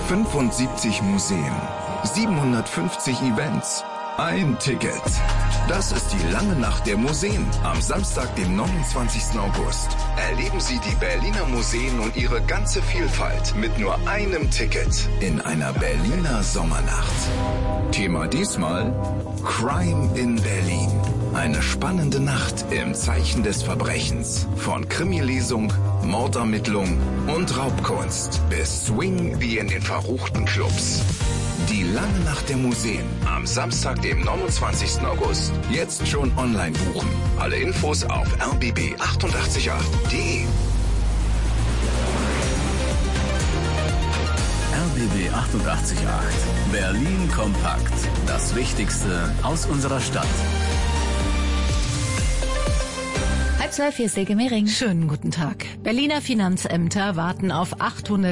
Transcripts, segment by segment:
75 Museen, 750 Events, ein Ticket. Das ist die lange Nacht der Museen am Samstag, dem 29. August. Erleben Sie die Berliner Museen und ihre ganze Vielfalt mit nur einem Ticket in einer Berliner Sommernacht. Thema diesmal Crime in Berlin. Eine spannende Nacht im Zeichen des Verbrechens. Von Krimilesung, Mordermittlung und Raubkunst bis Swing wie in den verruchten Clubs. Die lange Nacht der Museen am Samstag, dem 29. August. Jetzt schon online buchen. Alle Infos auf rbb888.de. RBB 88.8. Berlin kompakt. Das Wichtigste aus unserer Stadt. 11:30, hier ist Silke Mehring. Schönen guten Tag. Berliner Finanzämter warten auf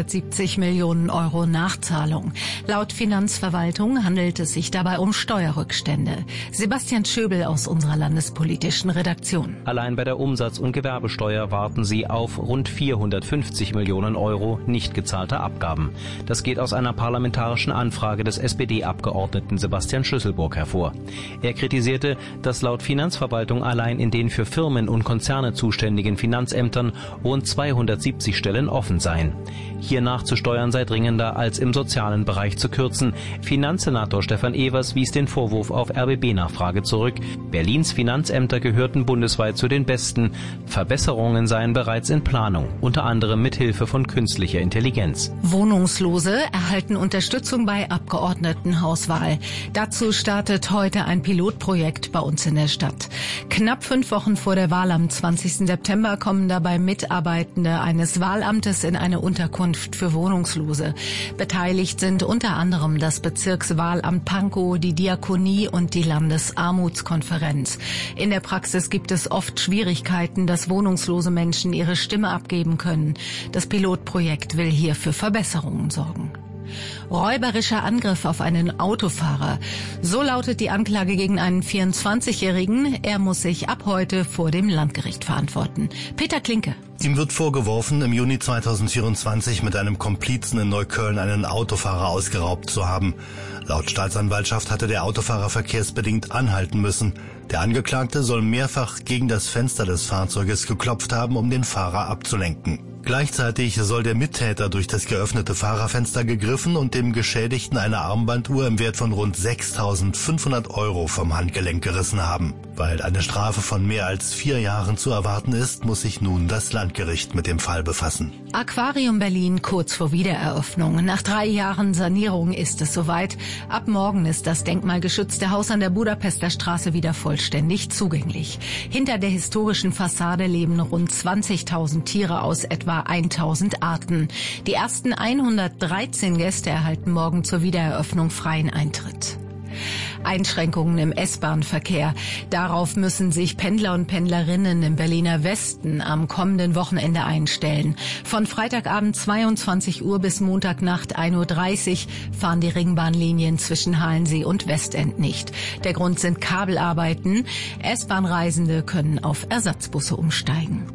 870 Millionen Euro Nachzahlung. Laut Finanzverwaltung handelt es sich dabei um Steuerrückstände. Sebastian Schöbel aus unserer landespolitischen Redaktion. Allein bei der Umsatz- und Gewerbesteuer warten sie auf rund 450 Millionen Euro nicht gezahlter Abgaben. Das geht aus einer parlamentarischen Anfrage des SPD-Abgeordneten Sebastian Schüsselburg hervor. Er kritisierte, dass laut Finanzverwaltung allein in den für Firmen und Konzerne zuständigen Finanzämtern rund 270 Stellen offen seien. Hier nachzusteuern sei dringender, als im sozialen Bereich zu kürzen. Finanzsenator Stefan Evers wies den Vorwurf auf RBB-Nachfrage zurück. Berlins Finanzämter gehörten bundesweit zu den besten. Verbesserungen seien bereits in Planung, unter anderem mit Hilfe von künstlicher Intelligenz. Wohnungslose erhalten Unterstützung bei Abgeordnetenhauswahl. Dazu startet heute ein Pilotprojekt bei uns in der Stadt. Knapp 5 Wochen vor der Wahl am 20. September kommen dabei Mitarbeitende eines Wahlamtes in eine Unterkunft für Wohnungslose. Beteiligt sind unter anderem das Bezirkswahlamt Pankow, die Diakonie und die Landesarmutskonferenz. In der Praxis gibt es oft Schwierigkeiten, dass wohnungslose Menschen ihre Stimme abgeben können. Das Pilotprojekt will hier für Verbesserungen sorgen. Räuberischer Angriff auf einen Autofahrer. So lautet die Anklage gegen einen 24-Jährigen. Er muss sich ab heute vor dem Landgericht verantworten. Peter Klinke. Ihm wird vorgeworfen, im Juni 2024 mit einem Komplizen in Neukölln einen Autofahrer ausgeraubt zu haben. Laut Staatsanwaltschaft hatte der Autofahrer verkehrsbedingt anhalten müssen. Der Angeklagte soll mehrfach gegen das Fenster des Fahrzeuges geklopft haben, um den Fahrer abzulenken. Gleichzeitig soll der Mittäter durch das geöffnete Fahrerfenster gegriffen und dem Geschädigten eine Armbanduhr im Wert von rund 6.500 Euro vom Handgelenk gerissen haben. Weil eine Strafe von mehr als 4 Jahren zu erwarten ist, muss sich nun das Landgericht mit dem Fall befassen. Aquarium Berlin kurz vor Wiedereröffnung. Nach 3 Jahren Sanierung ist es soweit. Ab morgen ist das denkmalgeschützte Haus an der Budapester Straße wieder vollständig zugänglich. Hinter der historischen Fassade leben rund 20.000 Tiere aus etwa 1.000 Arten. Die ersten 113 Gäste erhalten morgen zur Wiedereröffnung freien Eintritt. Einschränkungen im S-Bahn-Verkehr. Darauf müssen sich Pendler und Pendlerinnen im Berliner Westen am kommenden Wochenende einstellen. Von Freitagabend 22 Uhr bis Montagnacht 1:30 Uhr fahren die Ringbahnlinien zwischen Halensee und Westend nicht. Der Grund sind Kabelarbeiten. S-Bahn-Reisende können auf Ersatzbusse umsteigen.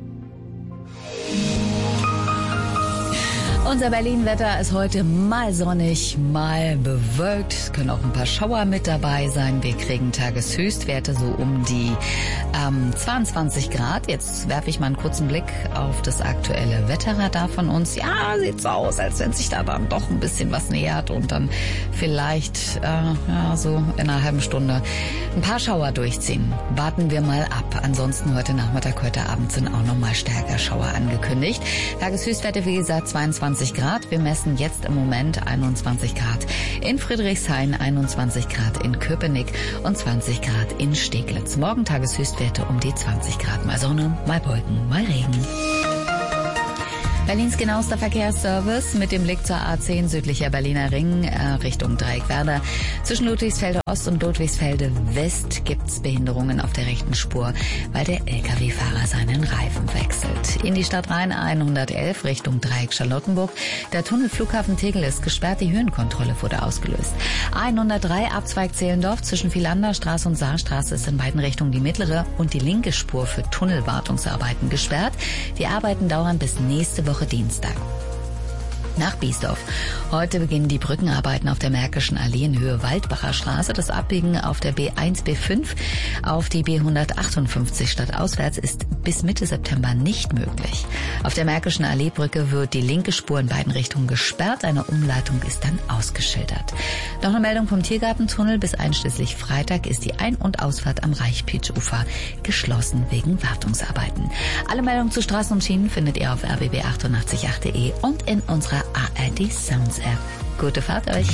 Unser Berlin-Wetter ist heute mal sonnig, mal bewölkt. Es können auch ein paar Schauer mit dabei sein. Wir kriegen Tageshöchstwerte so um die 22 Grad. Jetzt werfe ich mal einen kurzen Blick auf das aktuelle Wetterradar von uns. Ja, sieht so aus, als wenn sich da dann doch ein bisschen was nähert und dann vielleicht so in einer halben Stunde ein paar Schauer durchziehen. Warten wir mal ab. Ansonsten heute Nachmittag, heute Abend sind auch nochmal stärker Schauer angekündigt. Tageshöchstwerte, wie gesagt, 22 Grad. Wir messen jetzt im Moment 21 Grad in Friedrichshain, 21 Grad in Köpenick und 20 Grad in Steglitz. Morgen Tageshöchstwerte um die 20 Grad. Mal Sonne, mal Wolken, mal Regen. Berlins genauester Verkehrsservice mit dem Blick zur A10 südlicher Berliner Ring Richtung Dreieckwerder. Zwischen Ludwigsfelde Ost und Ludwigsfelde West gibt's Behinderungen auf der rechten Spur, weil der Lkw-Fahrer seinen Reifen wechselt. In die Stadt rein 111 Richtung Dreieck Charlottenburg. Der Tunnel Flughafen Tegel ist gesperrt, die Höhenkontrolle wurde ausgelöst. 103 Abzweig Zehlendorf zwischen Vilanderstraße und Saarstraße ist in beiden Richtungen die mittlere und die linke Spur für Tunnelwartungsarbeiten gesperrt. Die Arbeiten dauern bis nächste Woche Dienstag. Nach Biesdorf. Heute beginnen die Brückenarbeiten auf der Märkischen Allee in Höhe Waldbacher Straße. Das Abbiegen auf der B1, B5 auf die B158 stadtauswärts ist bis Mitte September nicht möglich. Auf der Märkischen Alleebrücke wird die linke Spur in beiden Richtungen gesperrt. Eine Umleitung ist dann ausgeschildert. Noch eine Meldung vom Tiergartentunnel. Bis einschließlich Freitag ist die Ein- und Ausfahrt am Reichpitsch-Ufer geschlossen wegen Wartungsarbeiten. Alle Meldungen zu Straßen und Schienen findet ihr auf rbb888.de und in unserer ARD Sounds App. Gute Fahrt euch.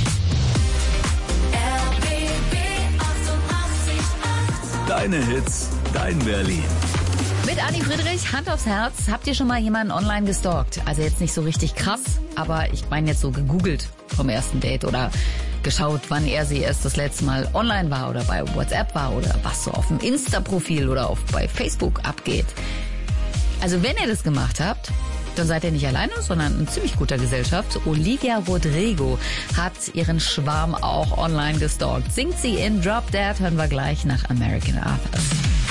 Deine Hits, dein Berlin. Mit Anni Friedrich, Hand aufs Herz. Habt ihr schon mal jemanden online gestalkt? Also jetzt nicht so richtig krass, aber ich meine jetzt so gegoogelt vom ersten Date oder geschaut, wann er sie erst das letzte Mal online war oder bei WhatsApp war oder was so auf dem Insta-Profil oder bei Facebook abgeht. Also wenn ihr das gemacht habt, dann seid ihr nicht alleine, sondern in ziemlich guter Gesellschaft. Olivia Rodrigo hat ihren Schwarm auch online gestalkt. Singt sie in Drop Dead, hören wir gleich nach American Authors.